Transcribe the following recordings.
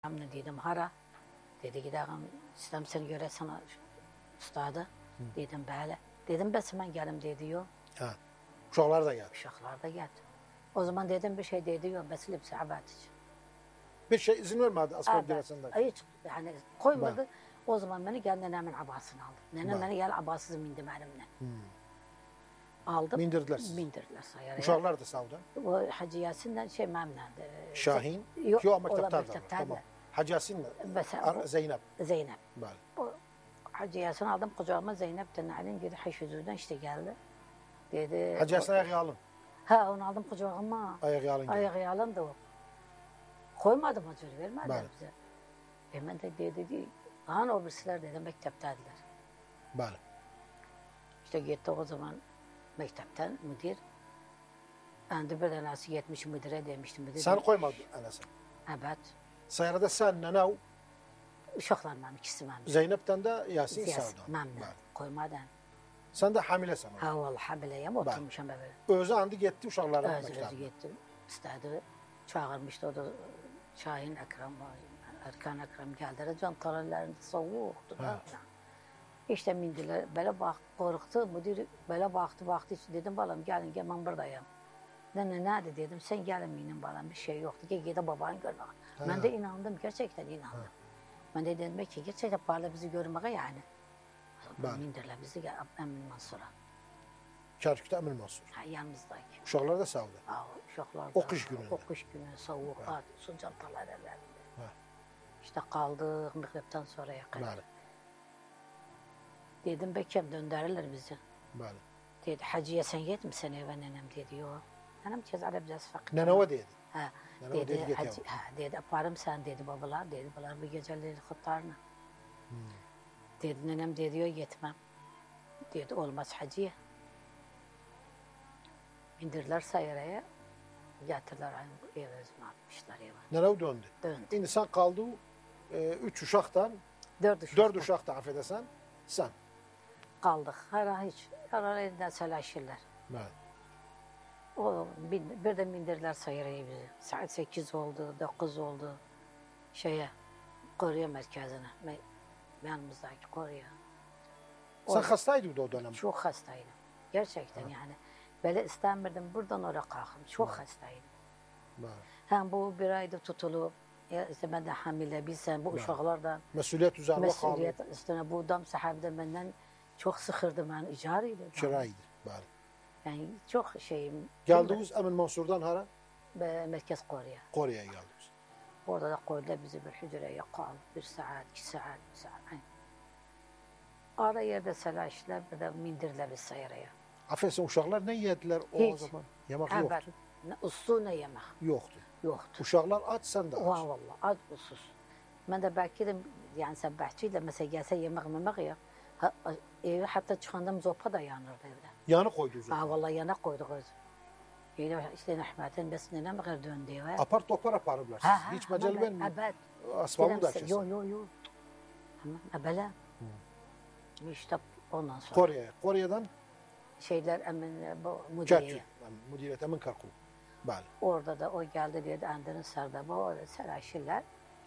Amına dedim hara. Dedi gidelim istem seni göre sana ustadı. Dedim böyle. Dedim ben hemen gelim dedi yok. Ha. Uşaqlar da geldi. Uşaklar da geldi. O zaman dedim bir şey dedi yok. Mesela bir sahabat için. Bir şey izin vermedi asfalt girəsində. Hiç yani koymadı. O zaman beni gel nenemin abasını aldı. Nenem beni gel abasız mindi benimle. Aldım. Mindirdiler sizi. Mindirdiler sayaraya. Uşaqlar da sağda. O Hacı Yasin'den şey memnundu. Şahin. Yok məktəbdə də. Tamam. Hacı Yasin'le. Mesela Zeynep. Zeynep. Bəli. O Hacı Yasin aldım kucağıma Zeynep de Nail'in dedi Haşüzü'den işte geldi. Dedi. Hacı Yasin ayağı alın. Ha onu aldım kucağıma. Ayağı alın. Ayağı alındı o. Koymadım acır vermedi Bəli. bize. Hemen de dedi. Hani o birisiler dedi mekteptediler. Bəli. İşte gitti o zaman mektepten müdür. Endi bir tanesi gitmiş müdüre demiştim. Müdür Sen koymadın anasını. Evet. Sayarada sen, nene, Uşaklar mənim ikisi mənim. Zeynep'ten de Yasin sağda. Məmnun. Koymadan. Sen de hamilesin. Ha vallahi bileyim oturmuşam böyle. Özü andı gitti uşaqlara Özü məktəbə. gitti. İstedi. Çağırmıştı o da Şahin Ekrem var. Erkan Ekrem geldi. Can taraflarında soğuktu. İşte mindiler. Böyle bak korktu. Müdür böyle baktı. Dedim balam gelin gel ben buradayım. Ne dedim sen gelin minin balam bir şey yoktu. Gel gide babanı görmek. Ben de inandım. Gerçekten inandım. Ben de dedim ki gerçekten parla bizi görmeye yani. Mindirler bizi gel Emin Mansur'a. Kərkükdə Əmir Mansur. Ha, yanımızdaki. Uşaqlar da sağda. Uşaklar O kış günü. O kış günü soğuk, su cantalar ellerinde. İşte kaldık mıhlepten sonraya kadar. Bəli. Dedim bekem döndürürler bizi. Bəli. Dedi Hacı'ya sen gitmişsin eve nenem dedi yok. Nenem kez ara biraz fakir. Nene o dedi. Ha, Nene o dedi Hacı, git dedi aparım sen dedi babalar dedi. Babalar bir geceleri kutlarına. Dedi nenem dedi yok gitmem. Dedi olmaz Hacı'ya. İndirdiler sayaraya. Getirdiler eve atmışlar eve. Nene o döndü. Döndü. İndi sen kaldı 3 uşaqdan, 4 uşaqdan affedersen sen. Kaldık. Her elinden selaşırlar. Bəli. O bir de bindirdiler sayırayı bizi. Saat 8 oldu, 9 oldu. Koruya merkezine. Yanımızdaki Koruya. Sen hastaydın o dönem. Çok hastaydım. Gerçekten yani. Böyle istemirdim buradan oraya kalkım. Çok hastaydım. Bəli. Hem bu bir ayda tutulup, işte ben de hamile bilsem bu uşaklardan Mesuliyet üzerine kaldı. mesuliyet üstüne bu dam sahibi benden çok sıkırdı ben icarıydı. Kiraydı. Bəli. Yani çok şeyim. Geldiniz Emin Mansur'dan hara? Merkez Koruya. Kore'ye geldiniz. Orada da koydular bizi bir hücreye kal. 1 saat, 2 saat, 1 saat. Ara yerde selaşlar bir de mindirdiler biz sayaraya. Affedersin uşaqlar ne yediler o zaman? Yemek Evet. yoktu. Ne uslu ne yemek. Yoktu. Yoktu. Uşaqlar aç sen de aç. Vallahi az usuz. Ben de belki de yani sabahçıyla mesela gelse yemek ya. Evi hatta çıkandığım zopa da yanırdı evde. Yanı koydunuz. Vallahi yana koyduk öz. İşte Ahmet'in besine ne kadar döndü eve. Apar topar aparırlar siz. Hiç mecel vermiyor. Evet. Asfaltı da açarsın. Yok. Böyle. İşte ondan sonra. Kore'den Şeyler emin bu Kerkük. müdüreye. Müdüriyet Emin Karku. Bəli. Orada da o geldi dedi Ender'in sardabı orada seraşırlar.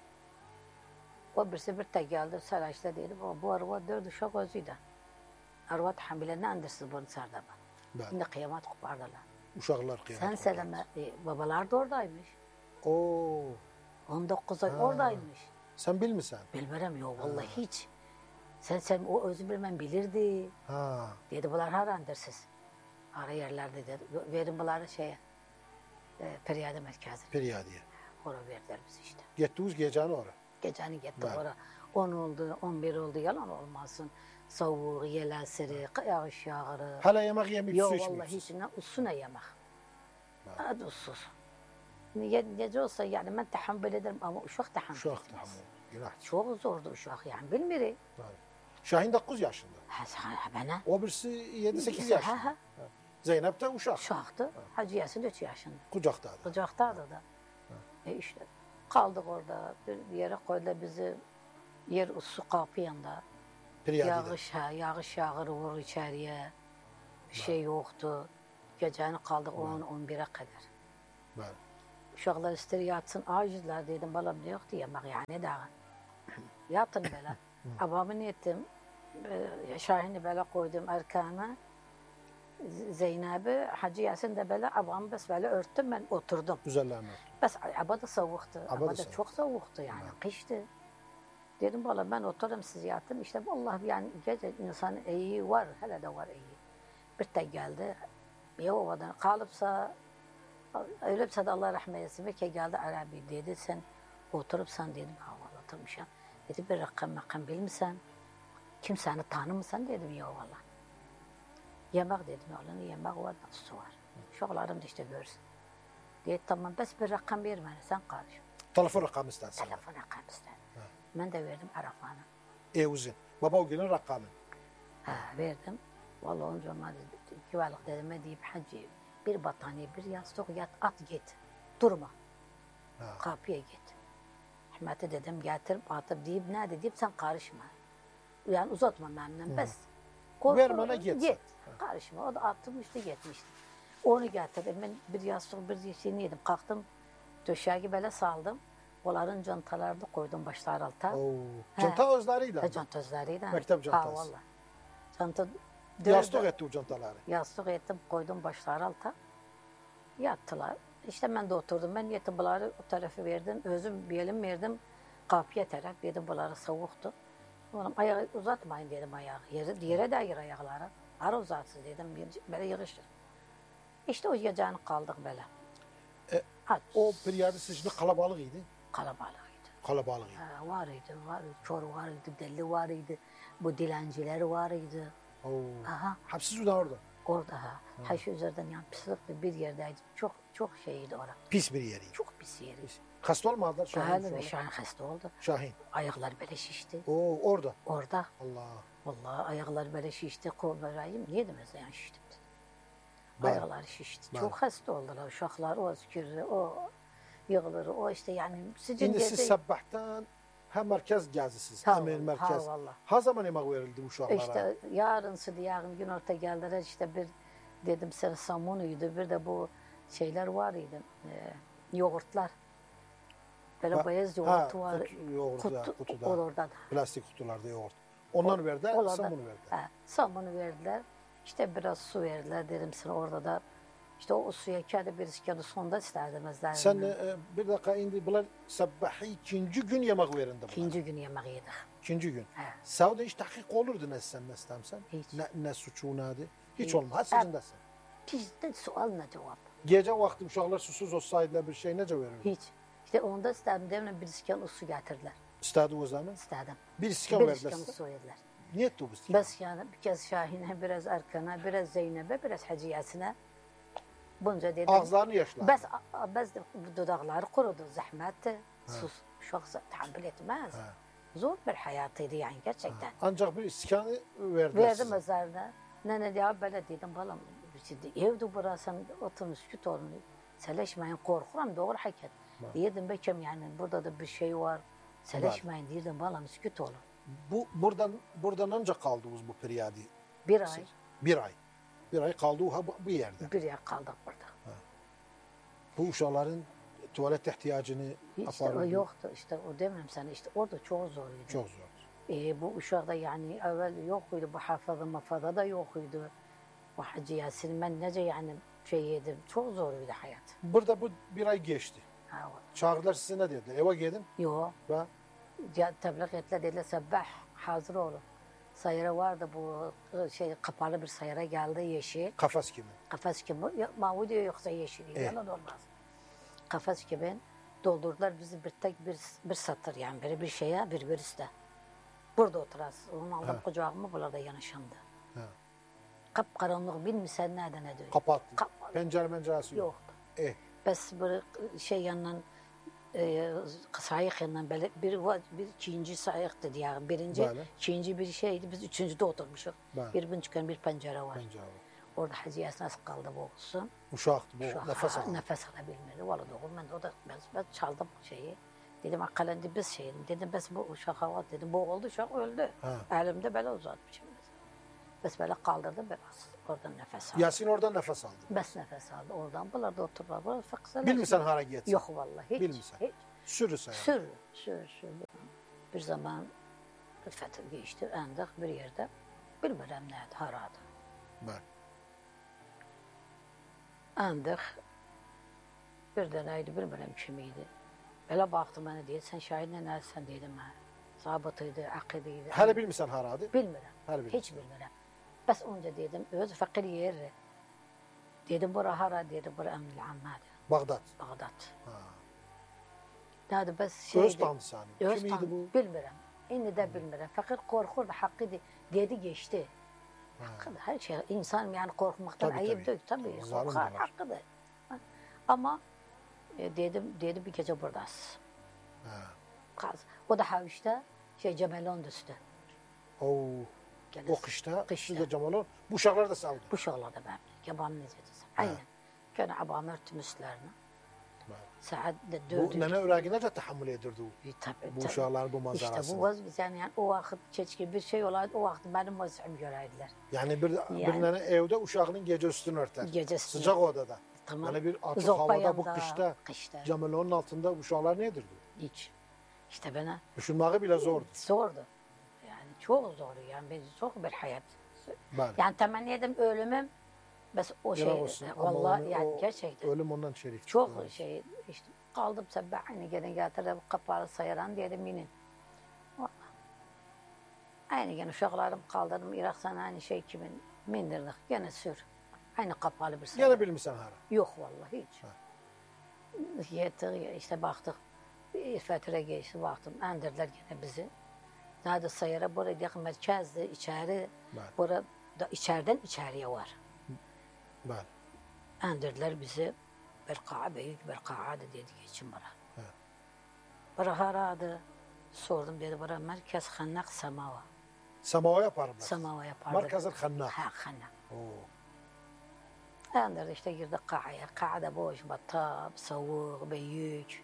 O birisi bir tek geldi seraşta dedi bu arva 4 uşak özüydü. Arvat hamile ne Ender'siz bunu sardabı. Bəli. Şimdi kıyamet kopardılar. Uşaqlar kıyamet. Sen seleme babalar da oradaymış. Oo. 19 ay oradaymış. Sen bilmirsən? Bilmirəm yok vallahi hiç. Sen o özü bilmem bilirdi. Ha. Dedi bunlar har Ender'siz. Ara yerlerde dedi. Verin bunları Periyade merkezi. Periyadiye. Oraya verdiler bizi işte. Gittiniz gecəni ora. Geceni gitti oraya. 10 oldu, 11 oldu yalan olmasın. Soğuk, yelesiri, yağış yağırı. Hala yemek yemeyip su Yok içmiyorsunuz. vallahi hiç usuna yemek. Adı usuz. Gece olsa yani ben tahammül ederim ama uşak tahammül Uşaq etmez. tamam. Günah. Çok zordu uşak yani bilmiyorum. Şahin 9 yaşında. Bana. O birisi 7-8 yaşında. Zeynep de uşaq. Uşaktı. Hacı Yasin 3 yaşında. Kucaqdadır. Kucaktaydı da. İşte kaldık orada bir yere koydular bizi. Yer su kapı yanında. Periyadide. Yağış yağır vurur içeriye. Bir şey yoktu. Geceni kaldık 10-11'e kadar. Bəli. uşaqlar istəyir yatsın, acizlər dedim, balam ne yoktu yemek yani daha. Yatın belə. Abamı ne ettim? Şahin'i belə koydum arkana. Zeynep'i, Hacı Yasin de böyle abamı bes böyle örttüm, ben oturdum. Üzerlerine. Bes aba da soğuktu. Aba da soğuk. çok soğuktu yani, kıştı. Dedim bala ben otururum siz yatın. İşte vallahi yani gece insan iyi var, hele de var iyi. Bir tek geldi. Yalova'dan kalıpsa, ölüpse de Allah rahmet eylesin. Bir kez geldi Arabi dedi, sen oturupsan dedim, ha valla oturmuşum. Dedi bir rakam bilmişsen, kimseni tanımırsan dedim, ya valla. Yemek dedim, oğlum yemek var, su var. Uşaklarım da işte görsün. Dedi tamam, bes bir rakam vermeni, sen karış. Telefon rakamı istersen. Telefon rakam istedim. Ben de verdim Arafan'a. Evuzin. Baba o günün rakamı. Ha, verdim. Vallahi onca olmadı. Güvenlik dedime deyip hacı bir battaniye, bir yastık yat, at git. Durma. Ha. Kapıya git. Hikmet'e dedim getirip atıp deyip ne deyip sen karışma. Yani uzatma memnun bes. Ver bana git. Git. Karışma. O da atmıştı gitmişti. Onu getirdim. Ben bir yastık bir şeyini yedim. Kalktım. Döşeği böyle saldım. Onların contalarını koydum başlar alta. Oo. Conta özleriyle. Conta özleriyle. Mektep contası. Ha valla. Conta Yastık etti o contaları. yastık ettim koydum başlar alta. Yattılar. İşte ben de oturdum. Ben yetim bunları o tarafı verdim. Özüm bir elim verdim. Kapıya taraf dedim bunları soğuktu. Oğlum ayağı uzatmayın dedim ayağı. Yere değir ayakları. Ara uzatsın dedim. Böyle yığışır. İşte o geceni kaldık böyle. O periyada siz şimdi kalabalık idi. Kalabalıydı. Kalabalık idi. Var idi. Çor var idi. Deli var idi. Bu dilenciler var idi. Oo. Aha. Hapsiz de orada. Orada ha. Her üzerinden yani pislikli bir yerdeydi. Çok şeydi orada. Pis bir yeriydi. Çok pis yeri. Hasta olmadılar Şahin. Öyle ve Şahin hasta oldu. Şahin. Ayaklar böyle şişti. Oo orada. Orada. Allah. Vallahi ayaklar böyle şişti. Kollarayım. Niye demezsen yani şişti. Bak. Ayakları şişti. Bak. Çok hasta oldular. Uşaklar o skürü, o yığılır, o işte yani sizin Şimdi siz sabahtan hem merkez gezisiniz. Hem merkez. Ha zaman yemek verildi uşaklara? İşte yarın gün orta geldiler işte bir dedim sana samunuydu bir de bu şeyler var idi yoğurtlar. Böyle beyaz yoğurtu var. Kutuda. Orada da. Plastik kutularda yoğurt. Onlar verdiler, samunu verdiler. Samunu verdiler. İşte biraz su verdiler dedim sana orada da. İşte o suya kağıdı bir iskele sonda isterdimizler. Sen bir dakika indi bunlar sabahı ikinci gün yemek verindi. İkinci gün yemek yedik. İkinci gün. He. Savda hiç tahkik olurdu ne sen ne istemsen? Hiç. Ne suçu nedir? Hiç olmaz sizindesin. Hiç de sual ne cevap. Gece vakti uşaklar susuz olsaydılar bir şey nece verirdi? Hiç. İşte onda istedim demle bir iskele su getirdiler. İstedi o zaman? İstedim. Bir iskan Bir verdiler. iskele su verdiler. Niye etti bu iskan? Bes yani bir kez Şahin'e, biraz Erkan'a, biraz Zeynep'e, biraz Hacıyesine. Bunca dedim. Ağızlarını yaşlar. Bes dudakları kurudu, zahmetti. Sus, uşak tahammül etmez. Ha. Zor bir hayatıydı yani gerçekten. Ancak bir iskanı verdiler Verdim size. mezarına. Nene ya böyle dedim balam. Şimdi evde burası oturmuş küt olmuş. Seleşmeyin korkuram doğru hakikat. Dedim bekim yani burada da bir şey var. Seleşmeyin dedim balam küt olun. Buradan ancak kaldınız bu periyadi. Bir ay. Bir ay. Bir ay kaldı bu yerde. Bir ay kaldık burada. Bu uşakların tuvalet ihtiyacını İşte o yoktu işte o demem sana işte orada çok zoruydu. Çok zor. Bu uşakta yani evvel yokuydu bu hafıza da yokuydu. Bu Hacı Yasin ben nece yani şey yedim çok zoruydu hayat. Burada bu bir ay geçti. Ha, Çağırdılar size ne dediler? Eve gidin. yok. Ve Tebliğ ettiler dediler sabah hazır olun. Sayıra vardı bu şey kapalı bir sayıra geldi yeşil. kafes gibi. Kafes gibi mavi diyor yoksa yeşil. Yalan olmaz. Kafes gibi doldurdular bizi bir tek bir satır yani bir şeye bir virüste. Burada oturasın. Onu aldım kucağıma burada yanışımdı. Kapkaranlık bilmişsen nereden ne diyor. Kapattı. Kapalı. Penceresi yok. Yoktu. Bes bir şey yanından sayık yanından böyle bir ikinci sayıktı diye. Birinci, Böyle. ikinci bir şeydi. Biz üçüncüde oturmuşuz. Böyle. Bir bin çıkan bir pencere var. Pencere var. Orada Hacı Yasin nasıl kaldı bu olsun. Uşaktı bu. Nefes aldı. Nefes alabilmedi. Valla doğru ben de o da ben çaldım şeyi. Dedim akalendi biz şeydim. Dedim bes bu uşak hava dedim. Bu oldu uşak öldü. Elimde böyle uzatmışım. Bes böyle kaldırdı biraz. Oradan nefes aldı. Yasin oradan nefes aldı. Bes nefes aldı. Oradan bunlar da otururlar. Burada fakirler. Bilmiyorsan hara gitsin. Yok vallahi hiç. Bilmiyorsan. Hiç. Sürürsen yani. Sür. Bir zaman bir fetil geçti. Endik bir yerde. Bilmirəm nədir, haradır. Bəli. Endik. Bir dənəydi, bilmirəm kim idi. Belə baxdı mənə deyir, sən şahidlə nədirsən dedim mən. Zabıt idi, əqid idi. Hələ bilmirsən haradır? Bilmirəm. Hələ bilmirəm. Heç bilmirəm. Bəs onca dedim, öz fakir yeri. Dedim, bura hara, dedi, bura Əmril Ammadır. Bağdad. Bağdad. Ha. Nədir, bəs şeydi. Öz tanıdı səni. Kim idi bu? Bilmirəm. İndi də bilmirəm. Fakir qorxurdu, haqqıdır. Dedi, geçti. Haqqıdır, her şey. İnsan yani korkmaktan ayıptır. Tabii, korkar, haqqıdır. Ama dedim bir gece buradasın. O da havişte Cemalon üstü. O kışta, siz de Cemalon. Bu uşaqlar da saldı. Bu uşaqlar da benim. Yaban ne dediyse. Aynen. Gene abam örtüm üstlerini. Saat de bu nene öğrenci necə tahammül edirdi o? Tabii, bu uşaqların bu manzarasını. İşte bu vazgeç yani o vakit keçki bir şey olaydı o vakit benim vazifem göreydiler. Yani bir nene evde uşağının gece üstünü örter. Gece üstünü. Sıcak odada. Tamam. Yani bir açık Zoppa havada yanda, bu kışta Cemalon'un altında uşaqlar ne edirdi? Hiç. İşte bana. Düşünmeyi bile zordu. Zordu. Yani çok zor yani ben çok bir hayat. Bəli. Yani temenni edim ölümüm. Bes o şey vallahi yani gerçekten. Ölüm ondan şerif. Çok şey işte kaldım sabah aynı gene getirdim kapalı sayaran dedim inin. Vallahi. Aynı gene uşaklarım kaldırdım Irak'tan aynı şey kimin mindirdik gene sür. Aynı kapalı bir sayaran. Gene bilmirsən hara? Yok vallahi hiç. Yettik işte baktık. Bir fətrə geçti baktım. Endirdiler gene bizi. Nerede sayara buraya yakın merkezde içeri. Burada içeriden içeriye var. Bəli. Endirdiler bizi bir kağa büyük bir kağa dedi geçin bura. Bura haradı. Sordum dedi bura merkez Xannak Samava. Samava yaparım. Samava yapardı. Merkezin Xannak. Ha Xannak. Endirdi işte girdik kağaya. Kağada boş batap, soğuk, büyük.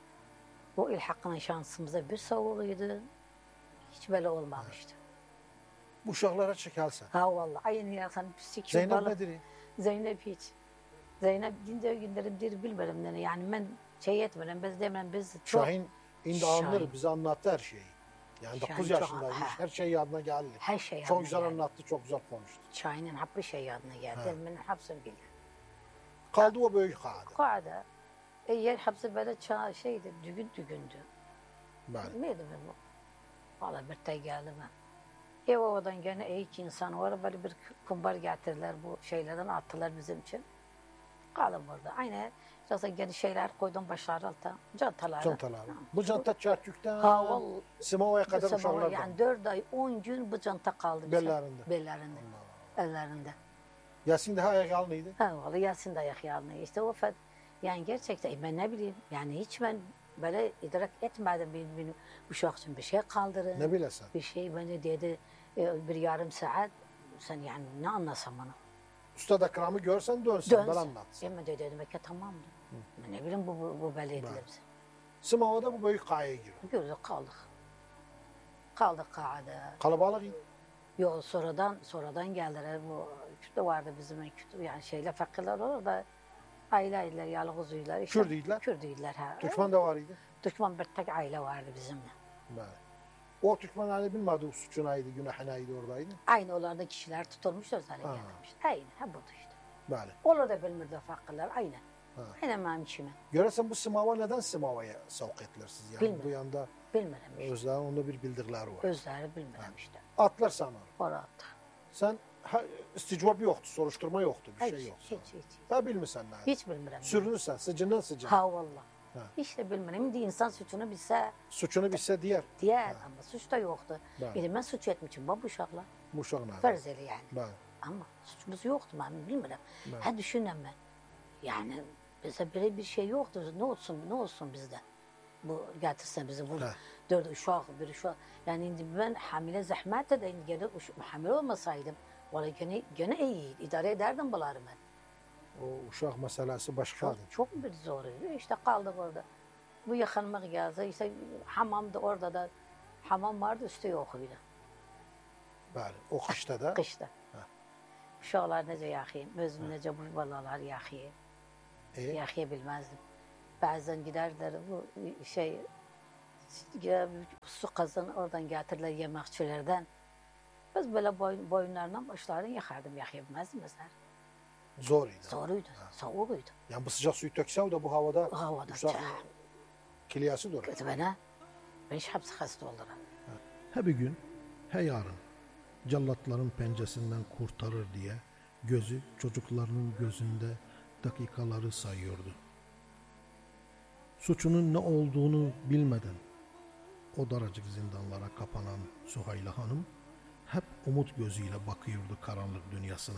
Bu ilhakının şansımıza bir soğuğuydu. Hiç böyle olmamıştı. Bu uşaqlara çekelsen. Ha vallahi aynı yaksan pislik. Zeynep nedir? Zeynep hiç. Zeynep dinde günlerim dir bilmiyorum ne yani ben şey etmedim biz demem biz çok. Şahin indi anlar bize anlattı her şeyi. Yani 9 yaşındaymış her şey yadına geldi. Her şey çok güzel anlattı çok güzel konuştu. Şahin'in hapı şey yadına geldi. Ben hapsını bildim. Kaldı o büyük kağıda. Kağıda. Yer hapsi böyle şeydi dügündü. Bəli. Neydi ben bu? Valla bir tek geldi ben. Ev ovadan gene iki insan var. Böyle bir kumbar getirdiler bu şeylerden attılar bizim için. Kalın burada. Aynı işte gene şeyler koydum başları alta. Cantaları. Cantaları. Bu canta Çerkük'ten Simova'ya kadar uşaqlar yani 4 ay 10 gün bu canta kaldı. Bellerinde. Bellerinde. Ellerinde. Yasin daha ayakalıydı. Ha valla Yasin de ayakalıydı. İşte o yani gerçekten ben ne bileyim yani hiç ben böyle idrak etmedim benim uşak için bir şey kaldırın. Ne bilesin? Bir şey bana dedi bir yarım saat sen yani ne anlasam onu. Usta da kramı görsen dönsün ben anlatsın. Ama dedim ki tamamdır. Ne bileyim bu böyle edilir bize. Simova'da bu büyük kayaya giriyor. Gördük kaldık. Kaldık kağıda. Kalabalık. Yok sonradan geldiler bu kütü vardı bizim kütü yani şeyle fakirler olur da aileydiler, yalğızıydılar. İşte, Kürdüydüler? Kürdüydüler ha. Türkmen de var idi? Türkmen bir tek aile vardı bizimle. Bəli. O Türkmen aile bilmedi o suçunaydı, günahınaydı oradaydı. Aynı onlarda kişiler tutulmuş özleri gelmiş. Aynı, ha budur işte. Bəli. Onlar da bilmirdi fakirler, aynı. Aynı benim işime. Görəsən bu Simava neden Simava'ya savq ettiler siz? Yani bilmirəm. Bu yanda bilmirəm işte. Özləri onda bir bildikleri var. Özləri bilmirəm işte. Atlar sana. Orada. Sen isticvab yoktu, soruşturma yoktu, bir şey yoktu. Hiç. Ha bilmirsən nə? Hiç bilmirəm. Sürünürsən, sıcından sıcına. Ha valla. Hiç de bilmirəm. İndi insan suçunu bilsə. Suçunu bilsə deyər. Deyər ama suç da yoktu. Bəli. Bir de ben suç etmişim bu uşaqlar. Bu uşaq nə? Farz elə yani. Bəli. Ama suçumuz yoktu ben bilmirəm. Ha düşünəm ben. Yani bize böyle bir şey yoktu. Ne olsun bizde? Bu getirsen bizi bu 4 uşaq, bir uşaq. Yani indi ben hamile zahmet de indi gene hamile olmasaydım valla gene iyiydi. İdare ederdim bunları ben. O uşaq məsələsi başqadır. Çok bir zoruydu. İşte kaldık orada. Bu yakınmak yazdı. İşte hamamda orada da hamam vardı üstü yokuydu. Bəli. O qışda da. Kışta. uşaqlar necə yaxıyım, özüm necə bu balalar yaxıyım. Yaxıya bilməzdim. Bəzən gidərdilər bu su qazan oradan gətirirlər yeməkçilərdən. Biz belə boyunlarla başlarını yaxardım, yaxıya bilməzdim məsələn. Zor idi. Zor idi, soğuk idi. Yani bu sıcak suyu töksen da bu havada uşaq kiliyası durur. Kötü bana. Ben hiç hapsi hasta olurum. Her bir gün, her yarın cellatların pençesinden kurtarır diye gözü çocuklarının gözünde dakikaları sayıyordu. Suçunun ne olduğunu bilmeden o daracık zindanlara kapanan Süheyla Hanım hep umut gözüyle bakıyordu karanlık dünyasına.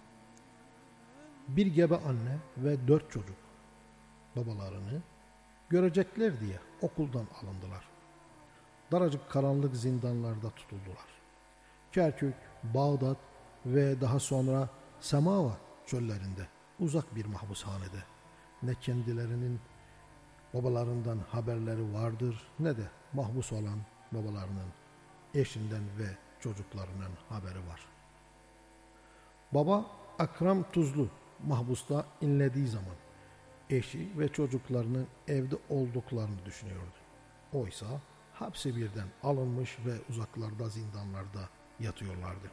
Bir gebe anne ve 4 çocuk babalarını görecekler diye okuldan alındılar. Daracık karanlık zindanlarda tutuldular. Kerkük, Bağdat ve daha sonra Semava çöllerinde uzak bir mahpushanede ne kendilerinin babalarından haberleri vardır ne de mahpus olan babalarının eşinden ve çocuklarından haberi var. Baba Akram Tuzlu mahpusta inlediği zaman eşi ve çocuklarının evde olduklarını düşünüyordu. Oysa hapse birden alınmış ve uzaklarda zindanlarda yatıyorlardı.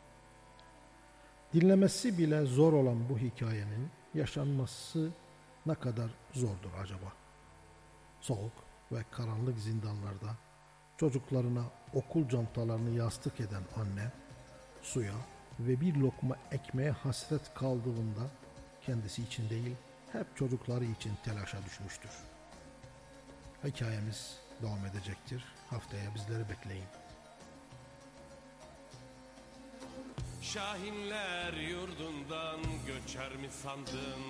Dinlemesi bile zor olan bu hikayenin yaşanması ne kadar zordur acaba? Soğuk ve karanlık zindanlarda çocuklarına okul çantalarını yastık eden anne suya ve bir lokma ekmeğe hasret kaldığında kendisi için değil hep çocukları için telaşa düşmüştür. Hikayemiz devam edecektir. Haftaya bizleri bekleyin. Şahinler yurdundan göçer mi sandın?